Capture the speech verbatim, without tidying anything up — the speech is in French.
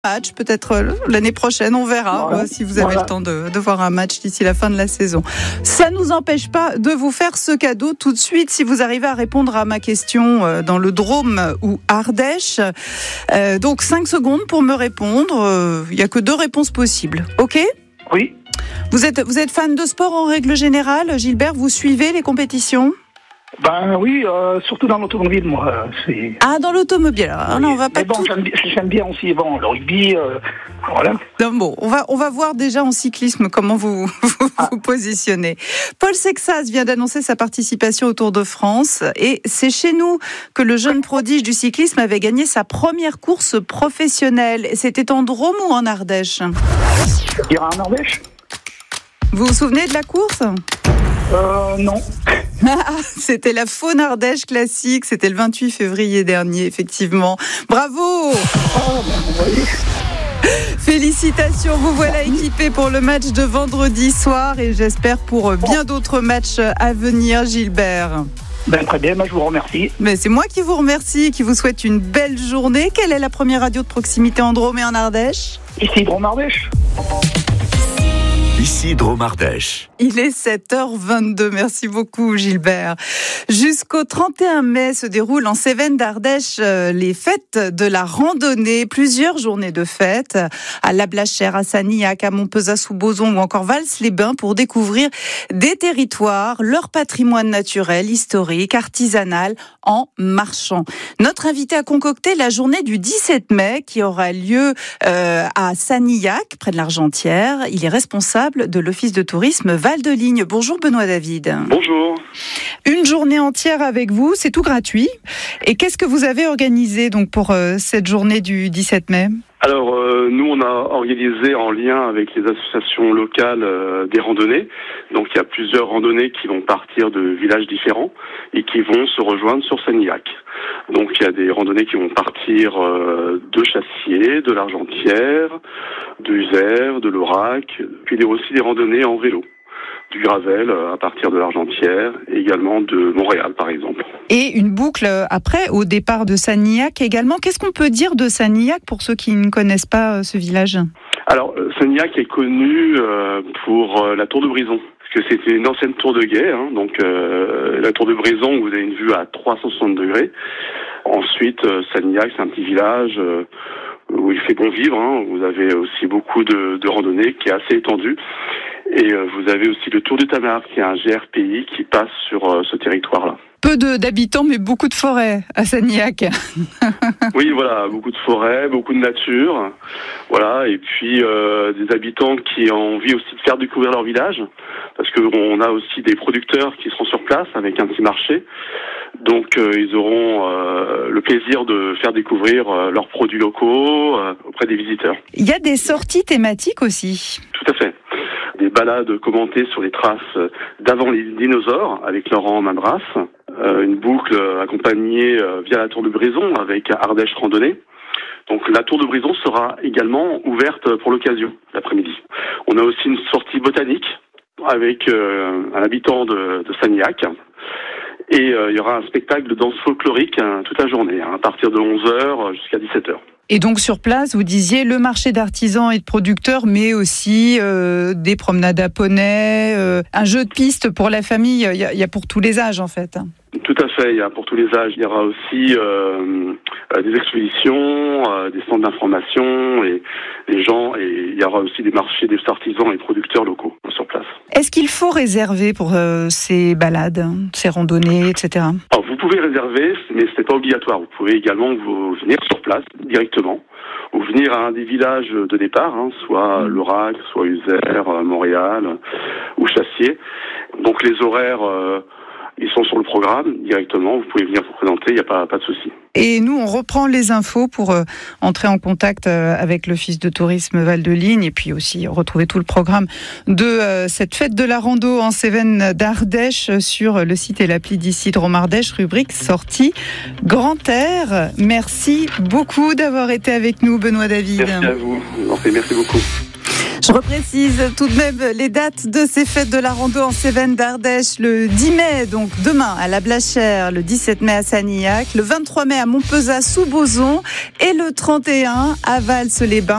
match, peut-être l'année prochaine, on verra voilà. euh, si vous avez voilà. le temps de, de voir un match d'ici la fin de la saison. Ça ne nous empêche pas de vous faire ce cadeau tout de suite si vous arrivez à répondre à ma question euh, dans le Drôme ou Ardèche. Euh, donc cinq secondes pour me répondre. Il euh, n'y a que deux réponses possibles. Ok ? Oui. Vous êtes, vous êtes fan de sport en règle générale, Gilbert ? Vous suivez les compétitions ? Ben oui, euh, surtout dans l'automobile, moi. C'est... Ah, dans l'automobile. Alors, oui. là, on va pas Mais bon, tout... j'aime, j'aime bien aussi bon, le rugby. Euh, voilà. Non, bon, on va, on va voir déjà en cyclisme comment vous vous, ah. vous positionnez. Paul Sexas vient d'annoncer sa participation au Tour de France et c'est chez nous que le jeune prodige du cyclisme avait gagné sa première course professionnelle. C'était en Drôme ou en Ardèche ? Il y aura en Ardèche ? Vous vous souvenez de la course ? Euh, non. Ah, c'était la Faune Ardèche classique, c'était le vingt-huit février dernier, effectivement. Bravo ! Oh, ben, vous voyez. Félicitations, vous voilà équipés pour le match de vendredi soir et j'espère pour bien d'autres matchs à venir, Gilbert. Ben, très bien, ben, je vous remercie. Mais c'est moi qui vous remercie et qui vous souhaite une belle journée. Quelle est la première radio de proximité en Drôme et en Ardèche ? Ici, Drôme Ardèche. Ici Drôme Ardèche. Il est sept heures vingt-deux. Merci beaucoup, Gilbert. Jusqu'au trente et un mai se déroulent en Cévennes d'Ardèche les fêtes de la randonnée. Plusieurs journées de fêtes à La Blachère, à Sanilhac, à Montpezat-sous-Bozon ou encore Vals-les-Bains pour découvrir des territoires, leur patrimoine naturel, historique, artisanal en marchant. Notre invité a concocté la journée du dix-sept mai qui aura lieu euh, à Sanilhac, près de l'Argentière. Il est responsable de l'Office de tourisme Val-de-Ligne. Bonjour Benoît David. Bonjour. Une journée entière avec vous, c'est tout gratuit. Et qu'est-ce que vous avez organisé donc pour euh, cette journée du dix-sept mai ? Alors euh, nous on a organisé en lien avec les associations locales euh, des randonnées. Donc il y a plusieurs randonnées qui vont partir de villages différents et qui vont se rejoindre sur Sanilhac. Donc il y a des randonnées qui vont partir euh, de Chassier, de l'Argentière, de Uzère, de l'Aurac, puis il y a aussi des randonnées en vélo. Du gravel à partir de l'Argentière et également de Montréal par exemple. Et une boucle après au départ de Sanilhac également. Qu'est-ce qu'on peut dire de Sanilhac pour ceux qui ne connaissent pas ce village ? Alors Sanilhac est connu pour la tour de Brison. Parce que c'était une ancienne tour de guet, hein, donc euh, la tour de Brison, vous avez une vue à trois cent soixante degrés. Ensuite, euh, Sanilhac, c'est un petit village euh, où il fait bon vivre. Hein. Vous avez aussi beaucoup de, de randonnées qui est assez étendue. Et euh, vous avez aussi le Tour du Tamar, qui est un G R P I qui passe sur euh, ce territoire-là. Peu de, d'habitants, mais beaucoup de forêts à Sanilhac. Oui, voilà, beaucoup de forêts, beaucoup de nature, voilà, et puis euh, des habitants qui ont envie aussi de faire découvrir leur village, parce qu'on a aussi des producteurs qui seront sur place avec un petit marché, donc euh, ils auront euh, le plaisir de faire découvrir euh, leurs produits locaux euh, auprès des visiteurs. Il y a des sorties thématiques aussi. Tout à fait. Des balades commentées sur les traces d'avant les dinosaures avec Laurent Mabras, euh, une boucle accompagnée euh, via la tour de Brison avec Ardèche Randonnée. Donc la tour de Brison sera également ouverte pour l'occasion l'après-midi. On a aussi une sortie botanique avec euh, un habitant de, de Sanilhac. Et euh, il y aura un spectacle de danse folklorique hein, toute la journée, hein, à partir de onze heures jusqu'à dix-sept heures. Et donc sur place, vous disiez le marché d'artisans et de producteurs, mais aussi euh, des promenades à poney, euh, un jeu de piste pour la famille. Il y a, il y a pour tous les âges en fait. Tout à fait, il y a pour tous les âges. Il y aura aussi euh, des expositions, euh, des centres d'information et les gens. Et il y aura aussi des marchés des artisans et producteurs locaux sur place. Est-ce qu'il faut réserver pour euh, ces balades, ces randonnées, et cetera ? Alors, vous pouvez réserver, mais ce n'est pas obligatoire. Vous pouvez également vous venir sur place directement ou venir à un des villages de départ, hein, soit l'Aurac, soit Uzère, Montréal ou Chassier. Donc les horaires... Euh, Ils sont sur le programme directement, vous pouvez venir vous présenter, il n'y a pas, pas de souci. Et nous, on reprend les infos pour euh, entrer en contact euh, avec l'Office de tourisme Val-de-Ligne et puis aussi retrouver tout le programme de euh, cette fête de la rando en Cévennes d'Ardèche sur le site et l'appli d'ici Drôme Ardèche, rubrique sortie Grand Air. Merci beaucoup d'avoir été avec nous, Benoît David. Merci à vous, merci beaucoup. Je reprécise tout de même les dates de ces fêtes de la rando en Cévennes d'Ardèche. Le dix mai, donc demain, à la Blachère, le dix-sept mai à Sanilhac, le vingt-trois mai à Montpezat sous Bozon et le trente et un à Vals-les-Bains.